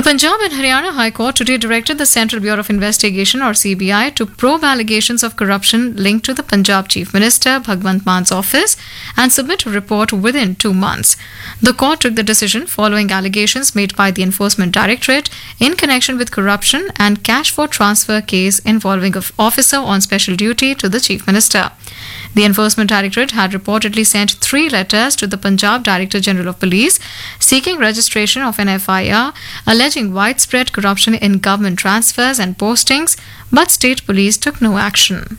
The Punjab and Haryana High Court today directed the Central Bureau of Investigation or CBI to probe allegations of corruption linked to the Punjab Chief Minister Bhagwant Man's office and submit a report within 2 months. The court took the decision following allegations made by the Enforcement Directorate in connection with corruption and cash for transfer case involving an officer on special duty to the Chief Minister. The Enforcement Directorate had reportedly sent 3 letters to the Punjab Director General of Police seeking registration of an FIR alleging widespread corruption in government transfers and postings, but state police took no action.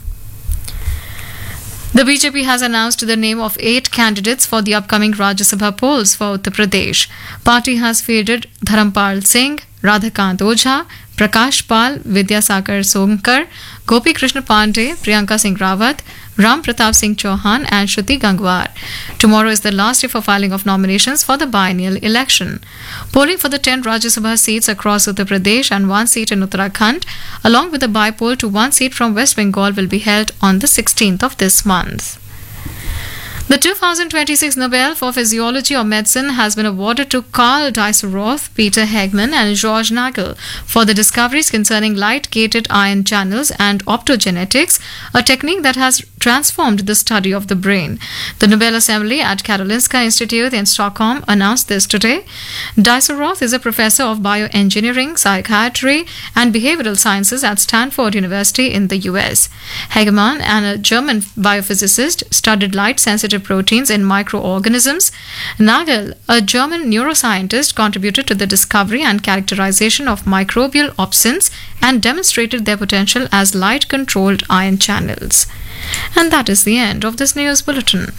The BJP has announced the name of 8 candidates for the upcoming Rajya Sabha polls for Uttar Pradesh. Party has fielded Dharampal Singh, Radhakant Ojha, Prakash Pal, Vidyasakar Sonkar, Gopi Krishna Pandey, Priyanka Singh Rawat, Ram Pratap Singh Chauhan and Shruti Gangwar. Tomorrow is the last day for filing of nominations for the biennial election. Polling for the 10 Rajya Sabha seats across Uttar Pradesh and 1 seat in Uttarakhand, along with a by-poll to 1 seat from West Bengal, will be held on the 16th of this month. The 2026 Nobel for Physiology or Medicine has been awarded to Karl Diesseroth, Peter Hegman and George Nagel for the discoveries concerning light-gated ion channels and optogenetics, a technique that has transformed the study of the brain. The Nobel Assembly at Karolinska Institute in Stockholm announced this today. Diesseroth is a professor of bioengineering, psychiatry and behavioral sciences at Stanford University in the US. Hegman, a German biophysicist, studied light-sensitive proteins in microorganisms. Nagel, a German neuroscientist, contributed to the discovery and characterization of microbial opsins and demonstrated their potential as light-controlled ion channels. And that is the end of this news bulletin.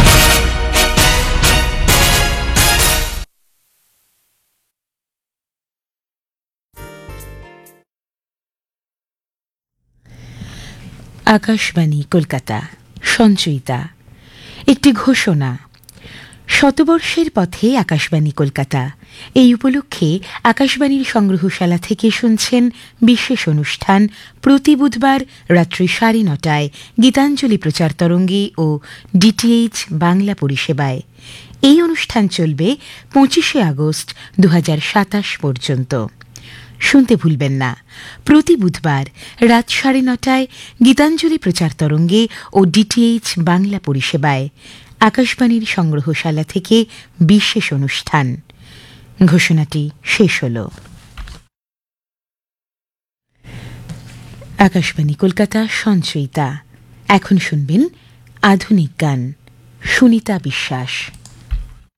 Akashvani Kolkata Sanchayita একটি ঘোষণা শতবর্ষের পথে আকাশবাণী কলকাতা এই উপলক্ষে আকাশবাণীর সংগ্রহশালা থেকে শুনছেন বিশেষ অনুষ্ঠান প্রতি বুধবার রাত্রি 9:30 গীতাঞ্জলি প্রচার তরঙ্গে ও ডিটিএইচ বাংলা পরিষেবায়। এই অনুষ্ঠান চলবে 25 আগস্ট 2027 পর্যন্ত। শুনতে ভুলবেন না প্রতি বুধবার রাত 9:30 গীতাঞ্জলি প্রচার তরঙ্গে ও ডিটিএইচ বাংলা পরিষেবায় আকাশবাণীর সংগ্রহশালা থেকে বিশেষ অনুষ্ঠান। ঘোষণাটি শেষ হল। আকাশবাণী কলকাতা সঞ্চয়িতা। এখন শুনবেন আধুনিক গান। সুনিতা বিশ্বাস।